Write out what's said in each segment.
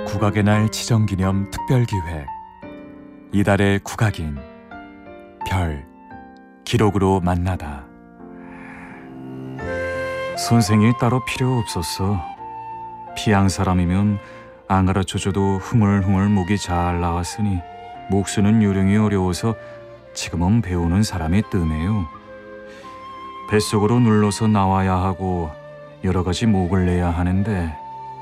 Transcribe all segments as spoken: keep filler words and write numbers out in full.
국악의 날 지정기념 특별기획 이달의 국악인 별 기록으로 만나다. 선생이 따로 필요 없었어. 피양 사람이면 안 가르쳐줘도 흥얼흥얼 목이 잘 나왔으니 목 쓰는 요령이 어려워서 지금은 배우는 사람이 뜸해요. 뱃속으로 눌러서 나와야 하고 여러 가지 목을 내야 하는데,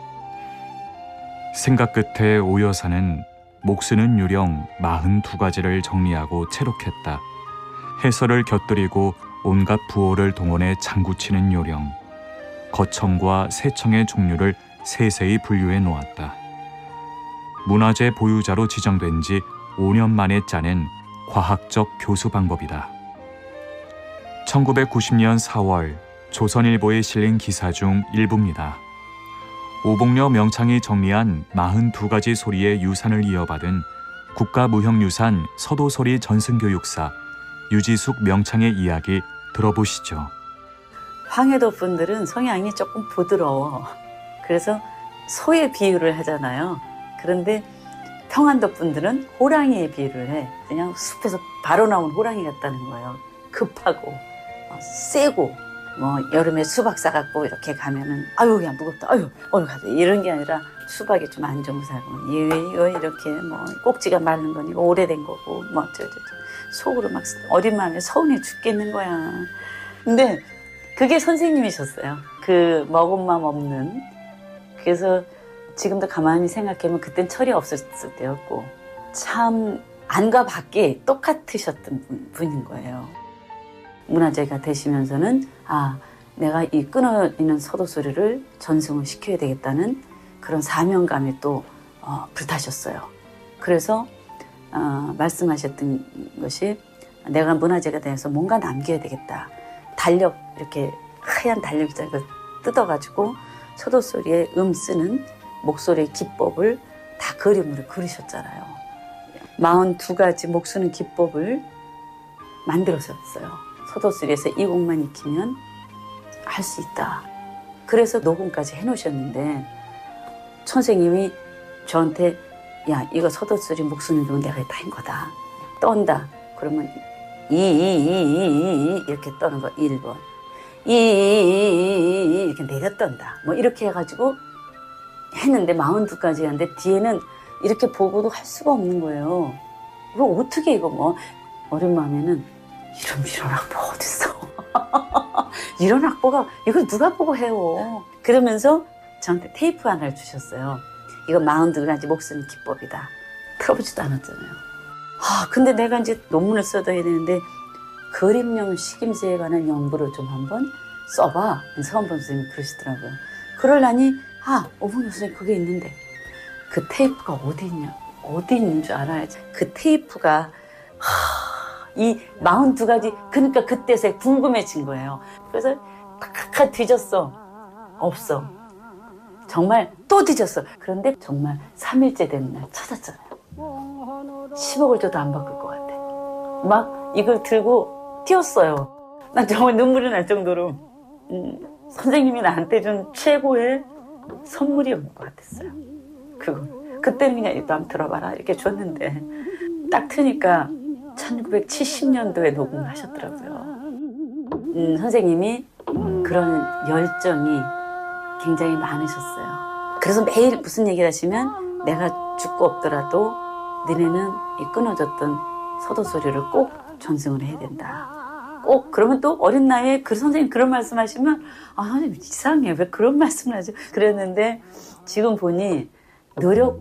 생각 끝에 오 여사는 목 쓰는 요령 마흔두 가지를 정리하고 채록했다. 해설을 곁들이고 온갖 부호를 동원해 장구치는 요령, 거청과 세청의 종류를 세세히 분류해 놓았다. 문화재 보유자로 지정된 지 오 년 만에 짜낸 과학적 교수 방법이다. 천구백구십 년 사월 조선일보에 실린 기사 중 일부입니다. 오복려 명창이 정리한 마흔두 가지 소리의 유산을 이어받은 국가무형유산 서도소리 전승교육사 유지숙 명창의 이야기 들어보시죠. 황해도 분들은 성향이 조금 부드러워. 그래서 소의 비유를 하잖아요. 그런데 평안도 분들은 호랑이의 비유를 해. 그냥 숲에서 바로 나온 호랑이 같다는 거예요. 급하고 어, 세고, 뭐 여름에 수박 싸갖고 이렇게 가면은 아유 야 무겁다, 아유 어느 가자, 이런 게 아니라 수박이 좀 안 좋은 살고 이거 이렇게 뭐 꼭지가 마른 거니 오래된 거고 뭐 저저 속으로 막 어린 마음에 서운해 죽겠는 거야. 근데 그게 선생님이셨어요. 그 먹은 맘 없는. 그래서 지금도 가만히 생각하면 그땐 철이 없었을 때였고 참 안과 밖에 똑같으셨던 분, 분인 거예요. 문화재가 되시면서는 아 내가 이 끊어지는 서도소리를 전승을 시켜야 되겠다는 그런 사명감이 또 어, 불타셨어요. 그래서 어, 말씀하셨던 것이 내가 문화재가 돼서 뭔가 남겨야 되겠다. 달력, 이렇게 하얀 달력이잖아요. 그걸 뜯어가지고 서도소리에 음 쓰는 목소리의 기법을 다 그림으로 그리셨잖아요. 마흔두 가지 목 쓰는 기법을 만들었었어요. 서도소리에서 이 곡만 익히면 할 수 있다. 그래서 녹음까지 해놓으셨는데 선생님이 저한테 야 이거 서도소리 목 쓰는 거 내가 다 한 거다. 떤다. 그러면 이, 이, 이, 이, 이 이렇게 떠는 거 일 번. 이, 이, 이, 이 이렇게 내려 떤다. 뭐 이렇게 해가지고 했는데 마흔두 가지 하는데 뒤에는 이렇게 보고도 할 수가 없는 거예요. 그럼 어떻게 이거 뭐 어린 마음에는 이런 이런 악보 어딨어? 이런 악보가 이걸 누가 보고 해요? 그러면서 저한테 테이프 하나를 주셨어요. 이거 마흔두 가지 목 쓰는 기법이다. 틀어보지도 않았잖아요. 아 근데 내가 이제 논문을 써둬야 되는데 그림용 식임새에 관한 연구를 좀 한번 써봐. 서원범 선생님이 그러시더라고요. 그러려니 아 오복려 선생님 그게 있는데 그 테이프가 어디 있냐? 어디 있는 줄 알아야지. 그 테이프가 하, 이 마흔두 가지 그러니까 그때서야 궁금해진 거예요. 그래서 탁탁 뒤졌어. 없어. 정말 또 뒤졌어. 그런데 정말 삼 일째 되는 날 찾았잖아요. 십억을 줘도 안 바꿀 것 같아. 막 이걸 들고 뛰었어요. 난 정말 눈물이 날 정도로 음, 선생님이 나한테 준 최고의 선물이었던 것 같았어요. 그거 그때는 그냥 이거 한번 들어봐라 이렇게 줬는데 딱 트니까 천구백칠십 년도에 녹음을 하셨더라고요. 음, 선생님이 그런 열정이 굉장히 많으셨어요. 그래서 매일 무슨 얘기를 하시면 내가 죽고 없더라도 너네는 이 끊어졌던 서도소리를 꼭 전승을 해야 된다. 꼭 그러면 또 어린 나이에 그 선생님 그런 말씀하시면 아 선생님 이상해 왜 그런 말씀을 하죠? 그랬는데 지금 보니 노력